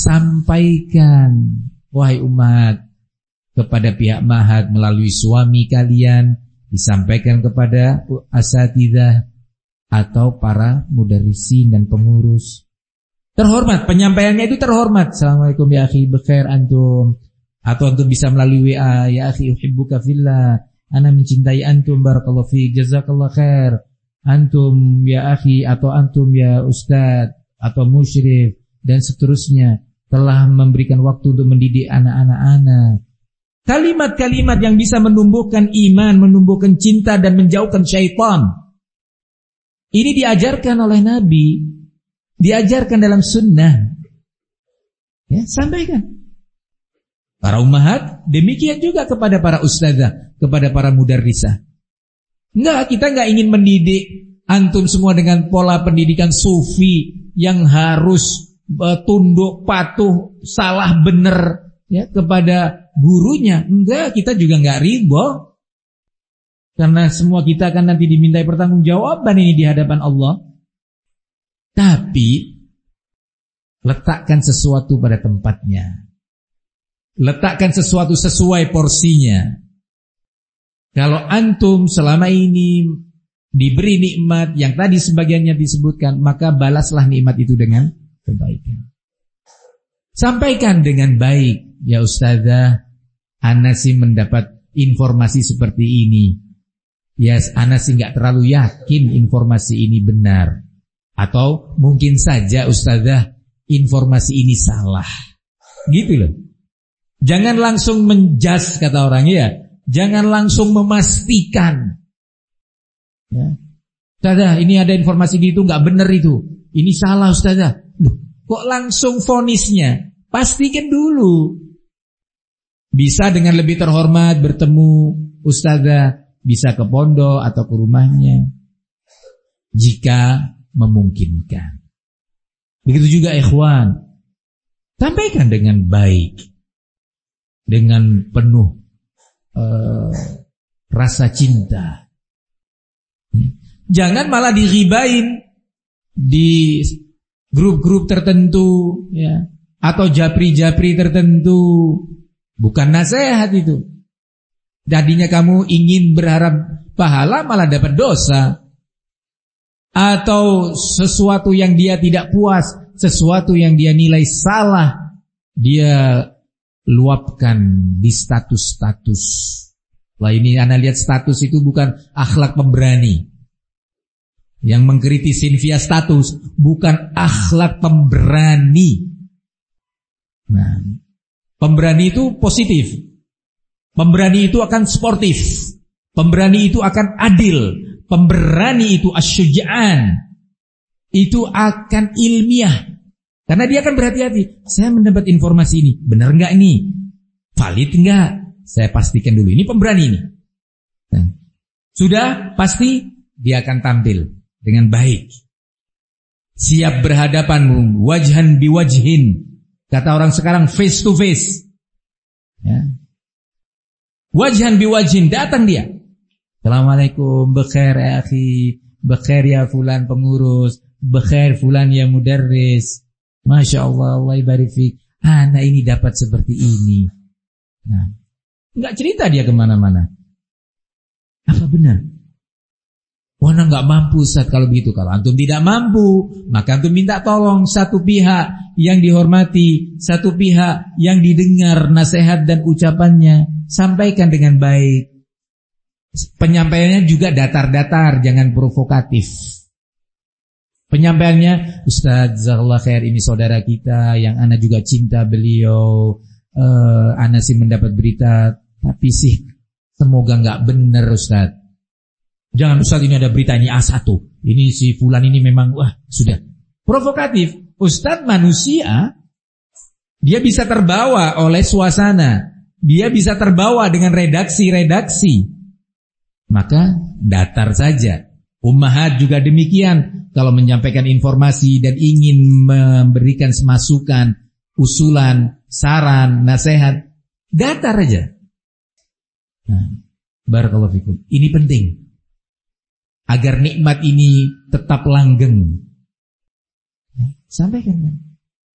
Sampaikan, wahai umat, kepada pihak mahat melalui suami kalian, disampaikan kepada asatidzah atau para mudarrisin dan pengurus. Terhormat, penyampaiannya itu terhormat. Assalamualaikum ya akhi, bekhair antum. Atau antum bisa melalui WA, ya akhi uhibbuka fillah, ana mencintai antum, barakallahu fiik, jazakallahu khair. Antum ya akhi, atau antum ya ustaz, atau musyrif, dan seterusnya, telah memberikan waktu untuk mendidik anak-anak ana. Kalimat-kalimat yang bisa menumbuhkan iman, menumbuhkan cinta dan menjauhkan syaitan. Ini diajarkan oleh Nabi, diajarkan dalam sunnah. Ya, sampaikan. Para ummahat, demikian juga kepada para ustazah, kepada para mudarrisah. Kita enggak ingin mendidik antum semua dengan pola pendidikan sufi yang harus tunduk patuh, salah benar ya kepada gurunya. Enggak, kita juga enggak ridho. Karena semua kita akan nanti dimintai pertanggungjawaban ini di hadapan Allah. Tapi letakkan sesuatu pada tempatnya. Letakkan sesuatu sesuai porsinya. Kalau antum selama ini diberi nikmat yang tadi sebagiannya disebutkan, maka balaslah nikmat itu dengan kebaikan. Sampaikan dengan baik, ya ustazah, ana sih mendapat informasi seperti ini. Ya, ana sih enggak terlalu yakin informasi ini benar. Atau mungkin saja ustazah, informasi ini salah. Gitu loh. Jangan langsung menjas, kata orang ya. Jangan langsung memastikan. Ya. Ustazah, ini ada informasi gitu, enggak benar itu. Ini salah ustazah. Kok langsung vonisnya? Pastikan dulu. Bisa dengan lebih terhormat bertemu ustazah, bisa ke pondok atau ke rumahnya jika memungkinkan. Begitu juga ikhwan. Sampaikan dengan baik, dengan penuh rasa cinta. Jangan malah diribain di grup-grup tertentu ya, atau japri-japri tertentu. Bukan nasihat itu. Jadinya kamu ingin berharap pahala malah dapat dosa. Atau sesuatu yang dia tidak puas, sesuatu yang dia nilai salah, dia luapkan di status-status. Lah ini Anda lihat status itu bukan akhlak pemberani. Yang mengkritisin via status bukan akhlak pemberani. Nah, pemberani itu positif. Pemberani itu akan sportif. Pemberani itu akan adil. Pemberani itu asyuja'an. Itu akan ilmiah. Karena dia akan berhati-hati. Saya mendapat informasi ini, benar enggak ini? Valid enggak? Saya pastikan dulu. Ini pemberani ini. Nah, sudah pasti dia akan tampil dengan baik. Siap berhadapan, wajhan biwajhin. Kata orang sekarang face to face. Ya. Wajhan biwajhin, datang dia. Assalamualaikum, bekhair ya akhi, bekhair ya fulan pengurus, bekhair fulan ya mudarris. Masya Allah, Allah ibarik fik. Anak ini dapat seperti ini. Nah, enggak cerita dia kemana-mana. Apa benar? Wana enggak mampu Ustaz kalau begitu. Kalau antum tidak mampu, maka antum minta tolong satu pihak yang dihormati, satu pihak yang didengar nasihat dan ucapannya. Sampaikan dengan baik. Penyampaiannya juga datar-datar, jangan provokatif. Penyampaiannya, Ustaz jazakallahu khair, ini saudara kita yang ana juga cinta beliau. Ana sih mendapat berita, tapi sih semoga enggak benar Ustaz. Jangan Ustaz, ini ada berita ini A1. Ini si fulan ini memang sudah provokatif. Ustaz manusia, dia bisa terbawa oleh suasana. Dia bisa terbawa dengan redaksi-redaksi. Maka datar saja. Ummahat juga demikian. Kalau menyampaikan informasi dan ingin memberikan masukan, usulan, saran, nasihat, datar aja. Nah, barakallahu fikum. Ini penting. Agar nikmat ini tetap langgeng. Sampaikan.